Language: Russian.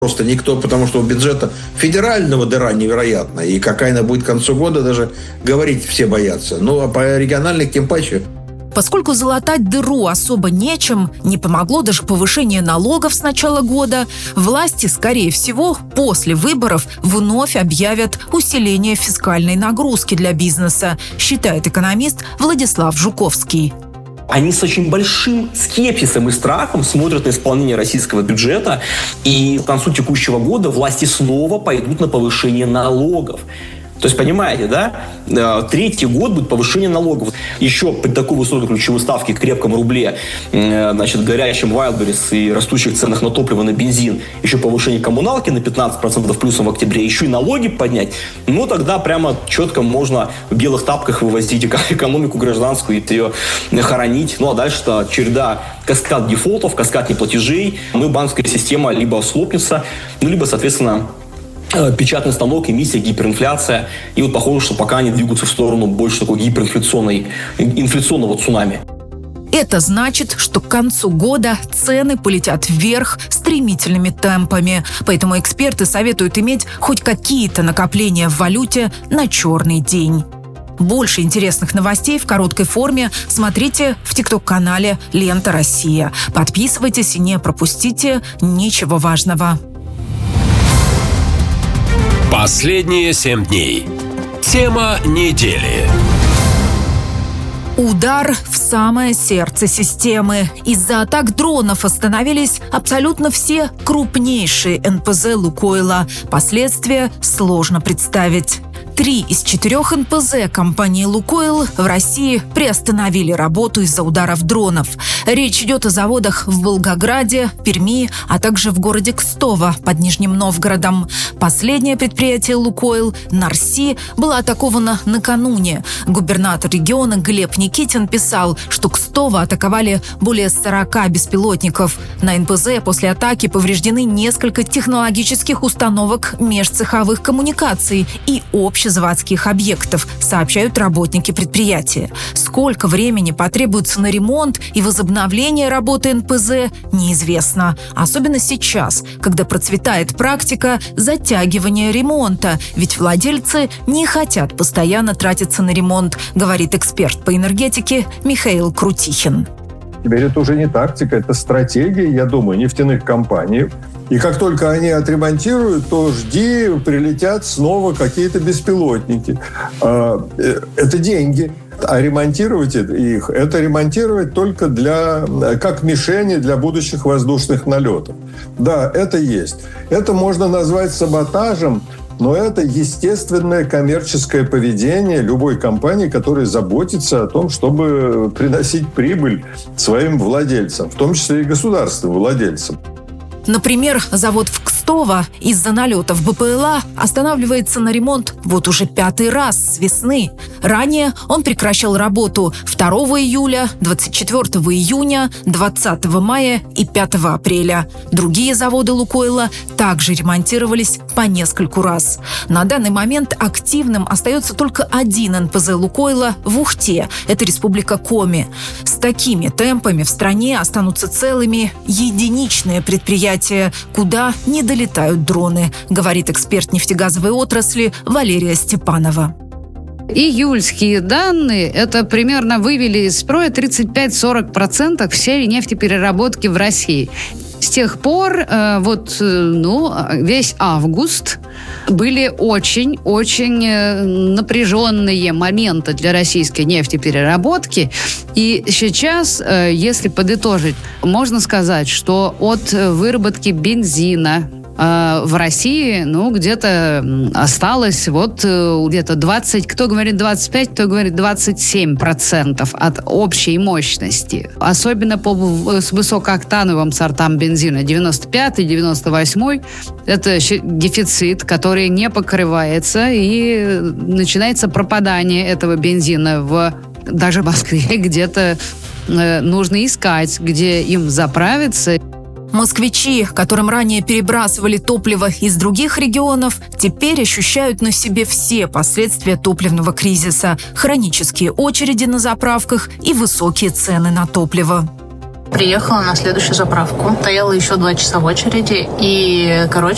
Просто никто, потому что у бюджета федерального дыра невероятная. И какая она будет к концу года, даже говорить все боятся. Ну, а по региональных тем паче. Поскольку залатать дыру особо нечем, не помогло даже повышение налогов с начала года, власти, скорее всего, после выборов вновь объявят усиление фискальной нагрузки для бизнеса, считает экономист Владислав Жуковский. Они с очень большим скепсисом и страхом смотрят на исполнение российского бюджета, и к концу текущего года власти снова пойдут на повышение налогов. То есть, понимаете, да? Третий год будет повышение налогов. Еще при такой высокой ключевой ставке, крепком рубле, горячем Wildberries и растущих ценах на топливо, на бензин, еще повышение коммуналки на 15% плюсом в октябре, еще и налоги поднять, ну, тогда прямо четко можно в белых тапках вывозить экономику гражданскую и ее хоронить. Ну, а дальше-то череда, каскад дефолтов, каскад неплатежей. Ну, и банковская система либо слопнется, ну, либо, соответственно, печатный станок, эмиссия, гиперинфляция. И вот похоже, что пока они двигаются в сторону больше такой инфляционного цунами. Это значит, что к концу года цены полетят вверх стремительными темпами. Поэтому эксперты советуют иметь хоть какие-то накопления в валюте на черный день. Больше интересных новостей в короткой форме смотрите в ТикТок-канале «Лента Россия». Подписывайтесь и не пропустите ничего важного. Последние 7 дней. Тема недели. Удар в самое сердце системы. Из-за атак дронов остановились абсолютно все крупнейшие НПЗ «Лукойла». Последствия сложно представить. 3 из 4 НПЗ компании «Лукойл» в России приостановили работу из-за ударов дронов. Речь идет о заводах в Волгограде, Перми, а также в городе Кстово под Нижним Новгородом. Последнее предприятие «Лукойл» Нарси было атаковано накануне. Губернатор региона Глеб Никитин писал, что Кстово атаковали более 40 беспилотников. На НПЗ после атаки повреждены несколько технологических установок межцеховых коммуникаций и общезаводских объектов, сообщают работники предприятия. Сколько времени потребуется на ремонт и возобновление работы НПЗ, неизвестно. Особенно сейчас, когда процветает практика затягивания ремонта, ведь владельцы не хотят постоянно тратиться на ремонт, говорит эксперт по энергетике Михаил Крутихин. Теперь это уже не тактика, это стратегия, я думаю, нефтяных компаний. И как только они отремонтируют, то жди, прилетят снова какие-то беспилотники. Это деньги. А ремонтировать их, это ремонтировать только как мишени для будущих воздушных налетов. Да, это есть. Это можно назвать саботажем, но это естественное коммерческое поведение любой компании, которая заботится о том, чтобы приносить прибыль своим владельцам, в том числе и государственным владельцам. Например, завод в Кстово из-за налетов БПЛА останавливается на ремонт вот уже 5-й раз с весны. Ранее он прекращал работу 2 июля, 24 июня, 20 мая и 5 апреля. Другие заводы «Лукойла» также ремонтировались по нескольку раз. На данный момент активным остается только один НПЗ «Лукойла» в Ухте. Это республика Коми. С такими темпами в стране останутся целыми единичные предприятия, куда не долетают дроны, говорит эксперт нефтегазовой отрасли Валерия Степанова. Июльские данные это примерно вывели из строя 35-40% всей нефтепереработки в России. С тех пор весь август были очень-очень напряженные моменты для российской нефтепереработки. И сейчас, если подытожить, можно сказать, что от выработки бензина в России, где-то осталось где-то 20, кто говорит 25, кто говорит 27% от общей мощности. Особенно с высокооктановым сортам бензина. 95-й, 98-й – это дефицит, который не покрывается, и начинается пропадание этого бензина даже в Москве. Где-то нужно искать, где им заправиться. Москвичи, которым ранее перебрасывали топливо из других регионов, теперь ощущают на себе все последствия топливного кризиса, хронические очереди на заправках и высокие цены на топливо. Приехала на следующую заправку. Стояла еще 2 часа в очереди. И,